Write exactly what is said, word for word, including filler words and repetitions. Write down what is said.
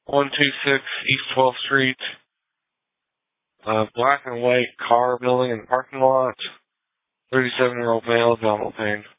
one two six East twelfth Street. Uh, black and white car building in the parking lot. thirty-seven-year-old male, abdominal pain.